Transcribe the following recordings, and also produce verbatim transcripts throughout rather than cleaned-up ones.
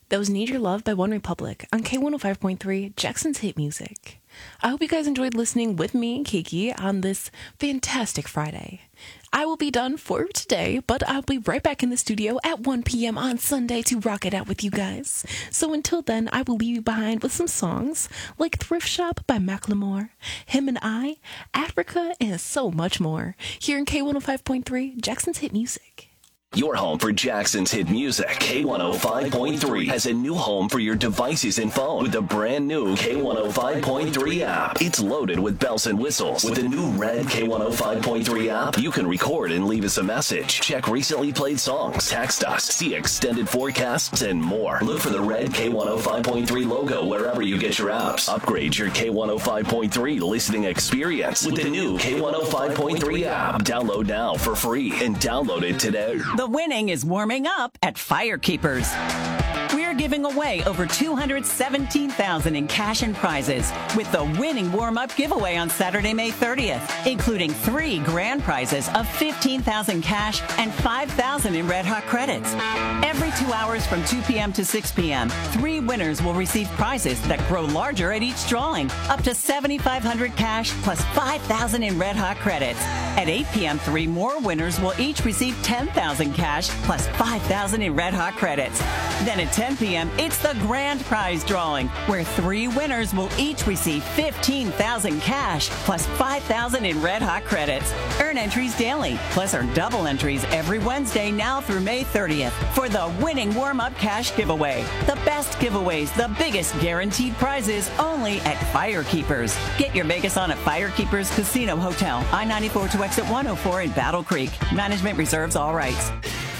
That was Need Your Love by One Republic on K one oh five point three, Jackson's Hit Music. I hope you guys enjoyed listening with me, Kiki, on this fantastic Friday. I will be done for today, but I'll be right back in the studio at one p.m. on Sunday to rock it out with you guys. So until then, I will leave you behind with some songs like Thrift Shop by Macklemore, Him and I, Africa, and so much more. Here in K one oh five point three, Jackson's Hit Music. Your home for Jackson's hit music. K one oh five point three has a new home for your devices and phone with the brand new K one oh five point three app. It's loaded with bells and whistles. With the new red K one oh five point three app, you can record and leave us a message, check recently played songs, text us, see extended forecasts, and more. Look for the red K one oh five point three logo wherever you get your apps. Upgrade your K one oh five point three listening experience with the new K one oh five point three app. Download now for free and download it today. The winning is warming up at Firekeepers. We're giving away over two hundred seventeen thousand dollars in cash and prizes with the winning warm-up giveaway on Saturday, May thirtieth, including three grand prizes of fifteen thousand dollars cash and five thousand dollars in Red Hot credits. Every two hours from two p.m. to six p.m., three winners will receive prizes that grow larger at each drawing, up to seven thousand five hundred dollars cash plus five thousand dollars in Red Hot credits. At eight p.m., three more winners will each receive ten thousand dollars cash plus five thousand dollars in Red Hot credits. Then at ten p.m., it's the grand prize drawing, where three winners will each receive fifteen thousand dollars cash plus five thousand dollars in Red Hot credits. Earn entries daily, plus earn double entries every Wednesday now through May thirtieth for the winning warm-up cash giveaway. The best giveaways, the biggest guaranteed prizes, only at Firekeepers. Get your Vegas on at Firekeepers Casino Hotel, I ninety-four to exit one oh four in Battle Creek. Management reserves all rights.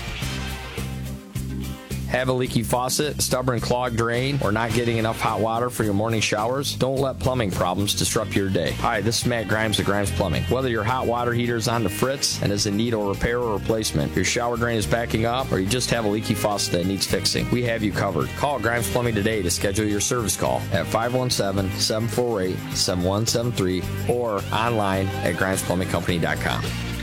Have a leaky faucet, stubborn clogged drain, or not getting enough hot water for your morning showers? Don't let plumbing problems disrupt your day. Hi, this is Matt Grimes of Grimes Plumbing. Whether your hot water heater is on the fritz and is in need of repair or replacement, your shower drain is backing up, or you just have a leaky faucet that needs fixing, we have you covered. Call Grimes Plumbing today to schedule your service call at five one seven, seven four eight, seven one seven three or online at grimes plumbing company dot com.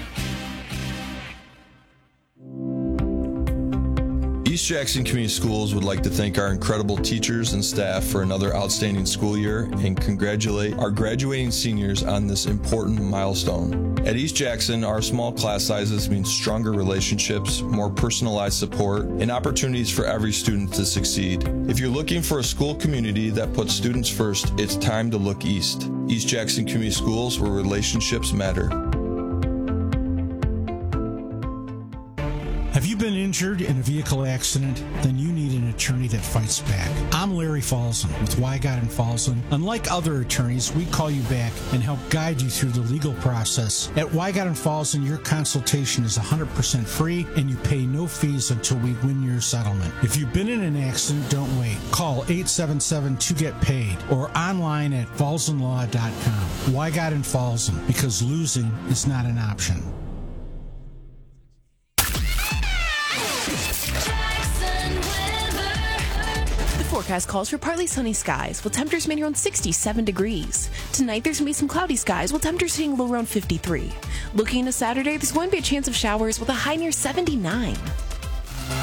East Jackson Community Schools would like to thank our incredible teachers and staff for another outstanding school year and congratulate our graduating seniors on this important milestone. At East Jackson, our small class sizes mean stronger relationships, more personalized support, and opportunities for every student to succeed. If you're looking for a school community that puts students first, it's time to look east. East Jackson Community Schools, where relationships matter. Have you been injured in a vehicle accident? Then you need an attorney that fights back. I'm Larry Falzon with Wygott and Falzon. Unlike other attorneys, we call you back and help guide you through the legal process. At Wygott and Falzon, your consultation is one hundred percent free and you pay no fees until we win your settlement. If you've been in an accident, don't wait. Call eight seven seven two get paid or online at falzon law dot com. Wygott and Falzon, because losing is not an option. Forecast calls for partly sunny skies, with temperatures mainly around sixty-seven degrees. Tonight, there's going to be some cloudy skies, with temperatures hitting low around fifty-three. Looking into Saturday, there's going to be a chance of showers with a high near seventy-nine.